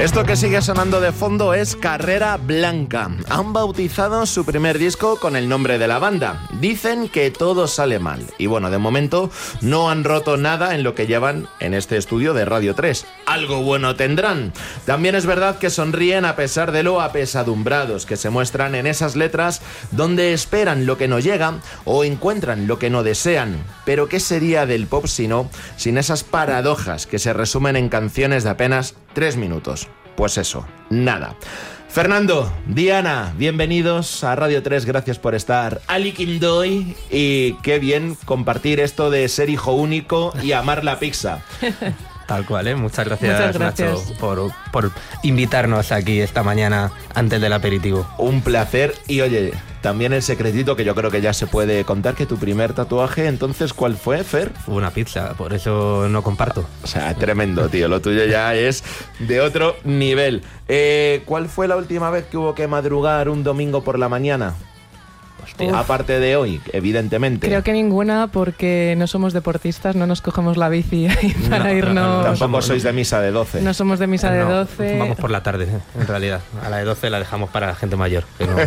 Esto que sigue sonando de fondo es Carrera Blanca. Han bautizado su primer disco con el nombre de la banda. Dicen que todo sale mal. Y bueno, de momento no han roto nada en lo que llevan en este estudio de Radio 3. Algo bueno tendrán. También es verdad que sonríen a pesar de lo apesadumbrados que se muestran en esas letras donde esperan lo que no llega o encuentran lo que no desean. Pero ¿qué sería del pop sin esas paradojas que se resumen en canciones de apenas 3 minutos? Pues eso, nada. Fernando, Diana, bienvenidos a Radio 3, gracias por estar. Ali Kindoy, y qué bien compartir esto de ser hijo único y amar la pizza. Tal cual, ¿eh? Muchas gracias. Nacho, por invitarnos aquí esta mañana antes del aperitivo. Un placer. Y oye, también el secretito que yo creo que ya se puede contar, que tu primer tatuaje, entonces, ¿cuál fue, Fer? Una pizza, por eso no comparto. O sea, tremendo, tío. Lo tuyo ya es de otro nivel. ¿Cuál fue la última vez que hubo que madrugar un domingo por la mañana? Hostia, aparte de hoy, evidentemente. Creo que ninguna, porque no somos deportistas, no nos cogemos la bici para irnos... No. Tampoco sois de misa de 12. No somos de misa de 12. Vamos por la tarde, en realidad. A la de 12 la dejamos para la gente mayor. Que no...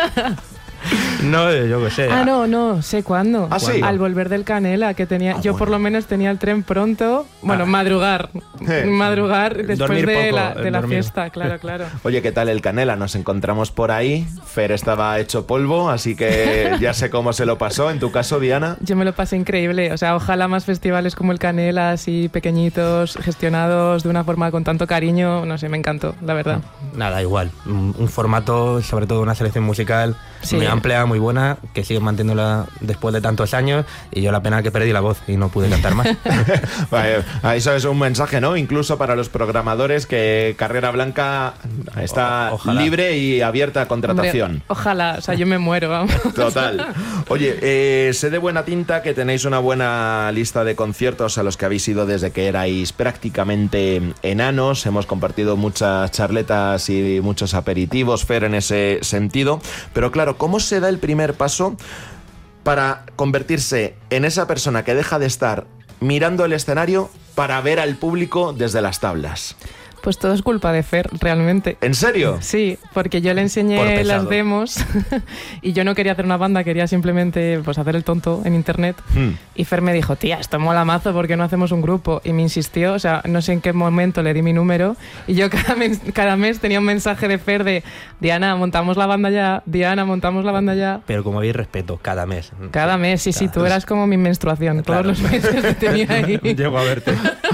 No, yo qué sé. No, sé cuándo. ¿Ah, sí? Al volver del Canela, que tenía... yo por lo menos tenía el tren pronto. Bueno, madrugar después dormir de poco, la fiesta, claro. Oye, ¿qué tal el Canela? Nos encontramos por ahí. Fer estaba hecho polvo, así que ya sé cómo se lo pasó. En tu caso, Diana. Yo me lo pasé increíble. O sea, ojalá más festivales como el Canela, así pequeñitos, gestionados de una forma con tanto cariño. No sé, me encantó, la verdad. Nada, igual. Un formato, sobre todo una selección musical muy amplia, muy buena, que sigue manteniéndola después de tantos años, y yo la pena que perdí la voz y no pude cantar más. Vale, eso es un mensaje, ¿no? Incluso para los programadores, que Carrera Blanca está libre y abierta a contratación. Hombre, ojalá, o sea, yo me muero, vamos. Total. Oye, sé de buena tinta que tenéis una buena lista de conciertos a los que habéis ido desde que erais prácticamente enanos. Hemos compartido muchas charletas y muchos aperitivos, Fer, en ese sentido. Pero claro, ¿cómo se da el primer paso para convertirse en esa persona que deja de estar mirando el escenario para ver al público desde las tablas? Pues todo es culpa de Fer, realmente. ¿En serio? Sí, porque yo le enseñé las demos y yo no quería hacer una banda, quería simplemente pues hacer el tonto en internet. Y Fer me dijo, tía, esto mola mazo, ¿por qué no hacemos un grupo? Y me insistió, o sea, no sé en qué momento le di mi número, y yo cada mes tenía un mensaje de Fer de Diana, montamos la banda ya, Diana, montamos la banda ya. Pero como habéis respeto, cada mes. Cada mes, sí, tú eras como mi menstruación, claro. Todos los meses te tenía ahí. Llego a verte.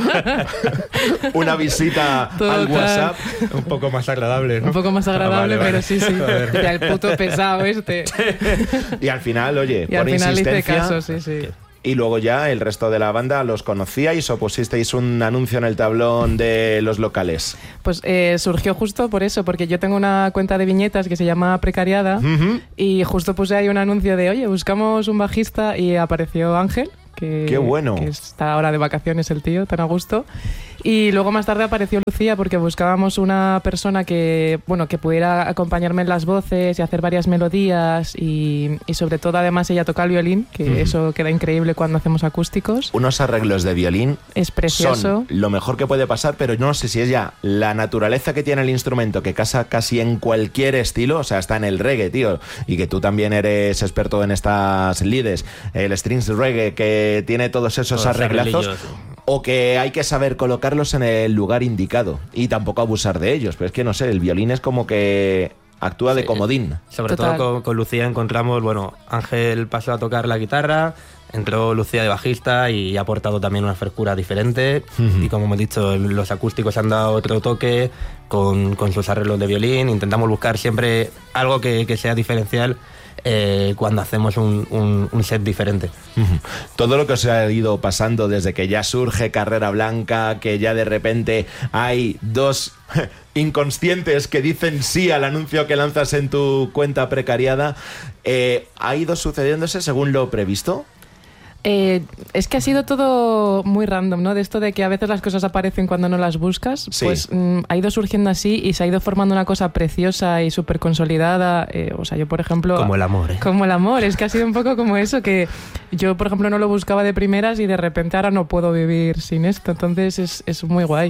Una visita al WhatsApp. Un poco más agradable, ¿no? Un poco más agradable, vale. Pero sí. El puto pesado este. Y al final, oye, y por al final insistencia... hice caso, sí. Y luego ya el resto de la banda los conocíais o pusisteis un anuncio en el tablón de los locales. Pues surgió justo por eso, porque yo tengo una cuenta de viñetas que se llama Precariada, y justo puse ahí un anuncio de, oye, buscamos un bajista, y apareció Ángel. Qué bueno. Que está ahora de vacaciones el tío, tan a gusto. Y luego más tarde apareció Lucía, porque buscábamos una persona que pudiera acompañarme en las voces y hacer varias melodías, y sobre todo además ella toca el violín, que eso queda increíble cuando hacemos acústicos. Unos arreglos de violín es precioso. Son lo mejor que puede pasar, pero yo no sé si es ya la naturaleza que tiene el instrumento, que casa casi en cualquier estilo, o sea, está en el reggae, tío, y que tú también eres experto en estas lides, el strings reggae, que tiene todos esos arreglazos, o que hay que saber colocarlos en el lugar indicado y tampoco abusar de ellos. Pero es que no sé, el violín es como que actúa de comodín. Sobre todo con Lucía encontramos, Ángel pasó a tocar la guitarra, entró Lucía de bajista y ha aportado también una frescura diferente. Y como hemos dicho, los acústicos han dado otro toque con sus arreglos de violín. Intentamos buscar siempre algo que sea diferencial cuando hacemos un set diferente. Todo lo que os ha ido pasando desde que ya surge Carrera Blanca, que ya de repente hay dos inconscientes que dicen sí al anuncio que lanzas en tu cuenta Precariada, ¿ha ido sucediéndose según lo previsto? Es que ha sido todo muy random, ¿no? De esto de que a veces las cosas aparecen cuando no las buscas. Sí. Pues ha ido surgiendo así y se ha ido formando una cosa preciosa y súper consolidada. O sea, yo, por ejemplo... Como el amor, ¿eh? Como el amor. Es que ha sido un poco como eso, que yo, por ejemplo, no lo buscaba de primeras y de repente ahora no puedo vivir sin esto. Entonces es muy guay.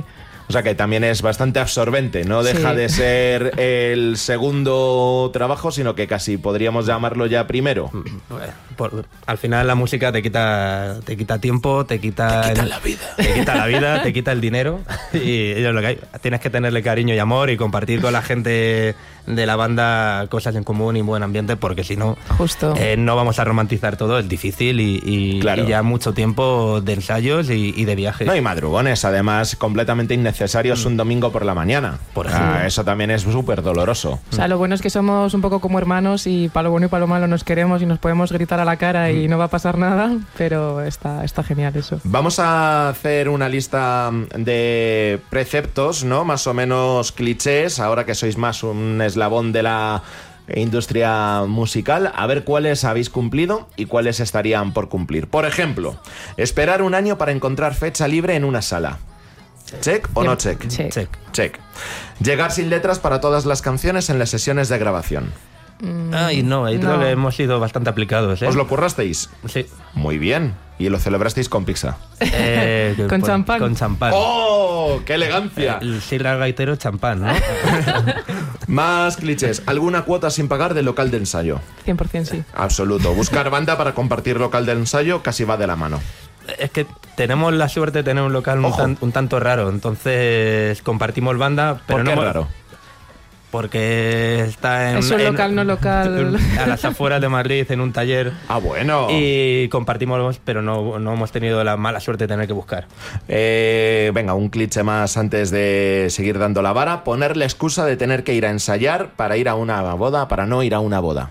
O sea que también es bastante absorbente, no deja de ser el segundo trabajo, sino que casi podríamos llamarlo ya primero. Al final la música te quita tiempo, te quita la vida. Te quita la vida, te quita el dinero y es lo que hay. Tienes que tenerle cariño y amor y compartir con la gente de la banda cosas en común y buen ambiente, porque si no, no vamos a romantizar todo, es difícil y ya mucho tiempo de ensayos y de viajes. No, y madrugones, además, completamente innecesarios un domingo por la mañana. Eso también es súper doloroso. O sea, lo bueno es que somos un poco como hermanos y para lo bueno y para lo malo nos queremos y nos podemos gritar a la cara y no va a pasar nada, pero está genial eso. Vamos a hacer una lista de preceptos, ¿no? Más o menos clichés, ahora que sois más un eslabón de la industria musical, a ver cuáles habéis cumplido y cuáles estarían por cumplir. Por ejemplo, esperar un año para encontrar fecha libre en una sala. ¿Check o no check? Check. Llegar sin letras para todas las canciones en las sesiones de grabación. Ahí creo que hemos sido bastante aplicados, ¿eh? ¿Os lo currasteis? Sí. Muy bien. ¿Y lo celebrasteis con pizza? ¿Con champán? Con champán. ¡Oh! ¡Qué elegancia! El Sirra Gaitero champán, ¿no? Más clichés. ¿Alguna cuota sin pagar del local de ensayo? 100% sí. Absoluto. Buscar banda para compartir local de ensayo casi va de la mano. Es que tenemos la suerte de tener un local un tanto raro, entonces compartimos banda, pero ¿Por qué raro? Porque está en... Es un local, no local. A las afueras de Madrid, en un taller. Ah, bueno. Y compartimos, pero no hemos tenido la mala suerte de tener que buscar. Venga, un cliché más antes de seguir dando la vara. Poner la excusa de tener que ir a ensayar para ir a una boda, para no ir a una boda.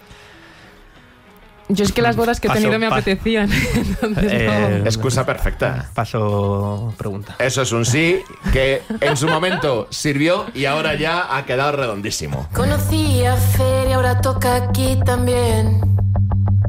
Yo es que las bodas que he tenido me apetecían. Entonces no. Excusa perfecta. Paso pregunta. Eso es un sí que en su momento sirvió y ahora ya ha quedado redondísimo. Conocí a Fer y ahora toca aquí también.